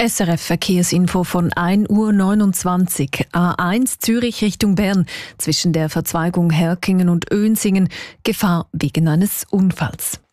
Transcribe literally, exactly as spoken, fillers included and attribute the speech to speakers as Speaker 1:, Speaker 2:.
Speaker 1: S R F Verkehrsinfo von ein Uhr neunundzwanzig. A eins Zürich Richtung Bern. Zwischen der Verzweigung Herkingen und Önsingen Gefahr wegen eines Unfalls.